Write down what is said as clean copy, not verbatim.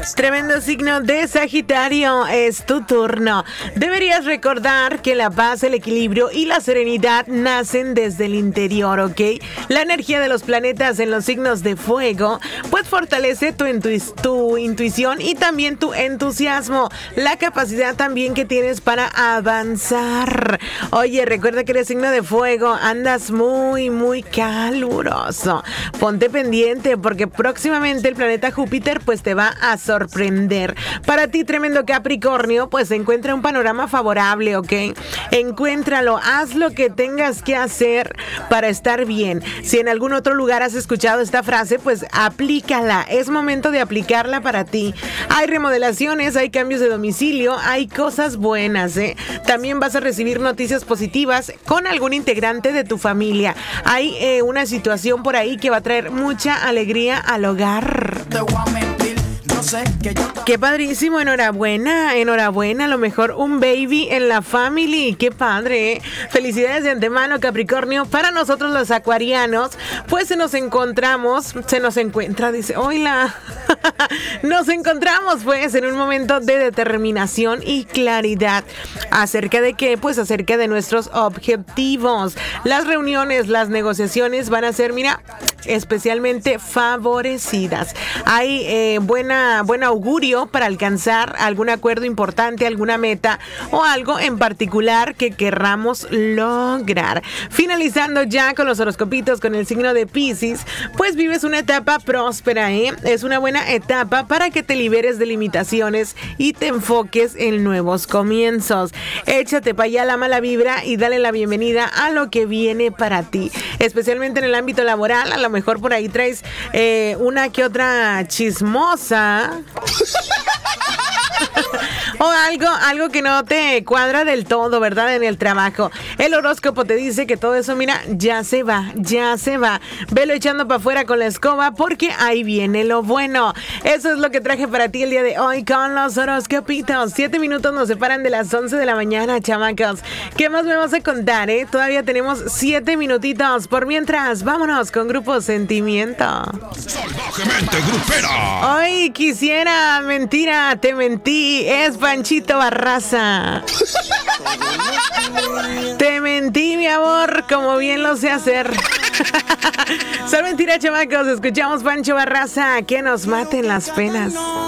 Tremendo signo de Sagitario, es tu turno. Deberías recordar que la paz, el equilibrio y la serenidad nacen desde el interior, ¿ok? La energía de los planetas en los signos de fuego, pues fortalece tu intuición y también tu entusiasmo, la capacidad también que tienes para avanzar. Oye, recuerda que eres signo de fuego, andas muy caluroso. Ponte pendiente porque próximamente el planeta Júpiter pues te va a sorprender. Para ti, tremendo Capricornio, pues encuentra un panorama favorable, ¿ok? Encuéntralo, haz lo que tengas que hacer para estar bien. Si en algún otro lugar has escuchado esta frase, pues aplícala. Es momento de aplicarla para ti. Hay remodelaciones, hay cambios de domicilio, hay cosas buenas, ¿eh? También vas a recibir noticias positivas con algún integrante de tu familia. Hay una situación por ahí que va a traer mucha alegría al hogar. Qué padrísimo, enhorabuena, a lo mejor un baby en la family, qué padre, ¿eh? Felicidades de antemano, Capricornio. Para nosotros los acuarianos, pues nos encontramos pues en un momento de determinación y claridad. ¿Acerca de qué? Pues acerca de nuestros objetivos. Las reuniones, las negociaciones van a ser, mira, especialmente favorecidas. Hay buen augurio para alcanzar algún acuerdo importante, alguna meta o algo en particular que querramos lograr. Finalizando ya con los horoscopitos con el signo de Piscis, pues vives una etapa próspera, ¿eh? Es una buena etapa para que te liberes de limitaciones y te enfoques en nuevos comienzos. Échate para allá la mala vibra y dale la bienvenida a lo que viene para ti, especialmente en el ámbito laboral. A lo mejor por ahí traes una que otra chismosa o algo que no te cuadra del todo, ¿verdad? En el trabajo. El horóscopo te dice que todo eso, mira, ya se va. Velo echando para afuera con la escoba porque ahí viene lo bueno. Eso es lo que traje para ti el día de hoy con los horoscopitos. 7 minutos nos separan de las 11 de la mañana, chamacos. ¿Qué más me vas a contar, eh? Todavía tenemos 7 minutitos. Por mientras, vámonos con Grupo Sentimiento. Salvajemente grupera. Hoy quisiera, mentira, te mentí. Es Panchito Barraza. Te mentí, mi amor, como bien lo sé hacer. Son mentiras, chamacos. Escuchamos Pancho Barraza, que nos maten las penas.